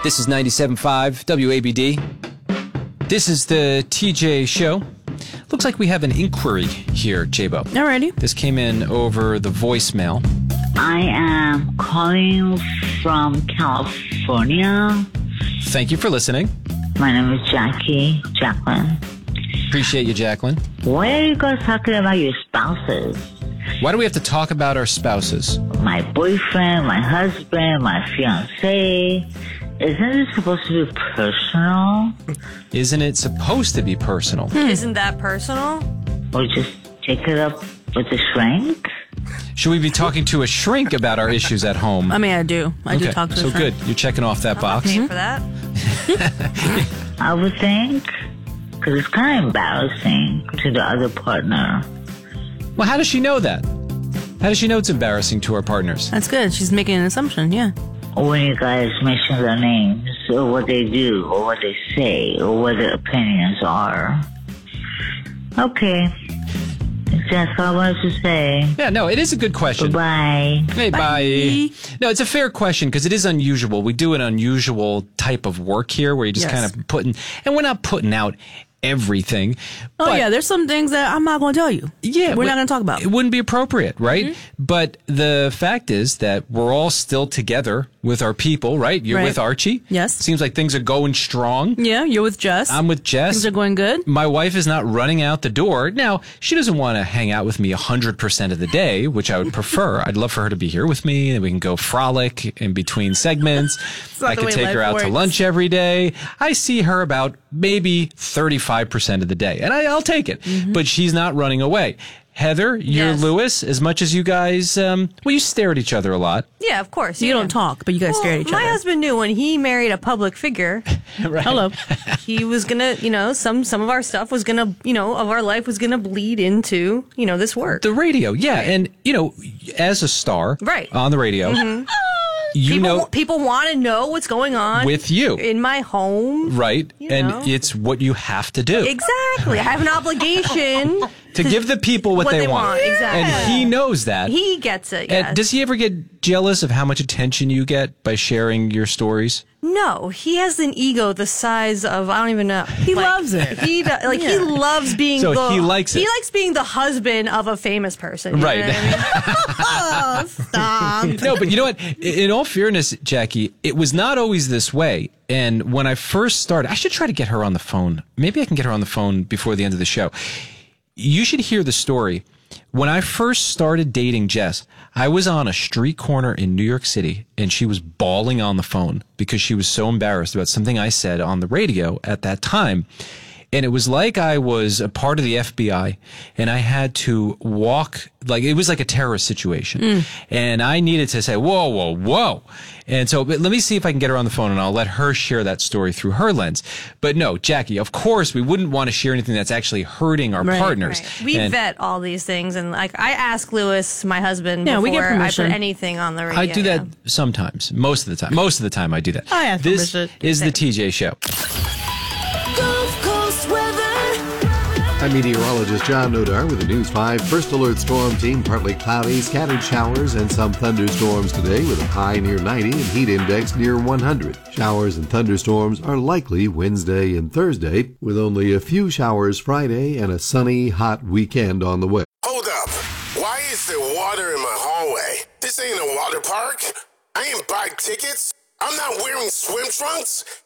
This is 97.5 WABD. This is the TJ Show. Looks like we have an inquiry here, J-Bo. Alrighty. This came in over the voicemail. I am calling from California. Thank you for listening. My name is Jacqueline. Appreciate you, Jacqueline. Why are you guys talking about your spouses? Why do we have to talk about our spouses? My boyfriend, my husband, my fiancé. Isn't it supposed to be personal? Isn't it supposed to be personal? Isn't that personal? Or just take it up with the shrink? Should we be talking to a shrink about our issues at home? I mean, I do. I do Okay, talk to so a friend. good. You're checking off that box. Paying for that? I would think. Because it's kind of embarrassing to the other partner. Well, how does she know that? How does she know it's embarrassing to our partners? That's good. She's making an assumption, yeah. Or when you guys mention their names, or what they do, or what they say, or what their opinions are. Okay. That's all I wanted to say. Yeah, no, it is a good question. Bye. Hey, bye. No, it's a fair question because it is unusual. We do an unusual type of work here where you just Yes. kind of putting, and we're not putting out everything. Oh, but yeah, there's some things that I'm not going to tell you. Yeah, We're not going to talk about. It wouldn't be appropriate, right? But the fact is that we're all still together with our people, right? You're Right. with Archie. Yes. Seems like things are going strong. Yeah, you're with Jess. I'm with Jess. Things are going good. My wife is not running out the door. Now, she doesn't want to hang out with me 100% of the day, which I would prefer. I'd love for her to be here with me, and we can go frolic in between segments. not I the could way take her life out to works. lunch every day. I see her about maybe 35% of the day, and I'll take it. But she's not running away. Heather, you're Yes. Lewis, as much as you guys, well, you stare at each other a lot. Yeah, of course. You don't talk, but you guys stare at each my other. husband knew when he married a public figure, Right. Hello. he was gonna, some of our stuff was gonna, of our life was gonna bleed into, this work. The radio, yeah. And, as a star Right. on the radio, you know, People want to know what's going on with you. in my home. Right. You And know. it's what you have to do. Exactly. I have an obligation To give the people what they want. Exactly. And he knows that. He gets it. And Yes. does he ever get jealous of how much attention you get by sharing your stories? No, he has an ego the size of I don't even know. He loves it. He he loves being. So he likes it. He likes being the husband of a famous person. You Right. know what I mean? Stop. No, but you know what? In all fairness, Jackie, it was not always this way. And when I first started, I should try to get her on the phone. Maybe I can get her on the phone before the end of the show. You should hear the story. When I first started dating Jess, I was on a street corner in New York City and she was bawling on the phone because she was so embarrassed about something I said on the radio at that time. And it was like I was a part of the FBI and I had to walk, like it was like a terrorist situation. And I needed to say, whoa, whoa, whoa. And so let me see if I can get her on the phone and I'll let her share that story through her lens. But no, Jackie, of course, we wouldn't want to share anything that's actually hurting our partners. Right. We And vet all these things, and I ask Lewis, my husband, Yeah, before we get I permission. put anything on the radio. I do that sometimes, most of the time. Most of the time I do that. I ask This permission. is the TJ Show. Gulf Coast weather. I'm meteorologist John Nodar with the News 5 First Alert Storm Team. Partly cloudy, scattered showers, and some thunderstorms today with a high near 90 and heat index near 100. Showers and thunderstorms are likely Wednesday and Thursday, with only a few showers Friday and a sunny, hot weekend on the way. Hold up. Why is there water in my hallway? This ain't a water park. I ain't buy tickets. I'm not wearing swim trunks.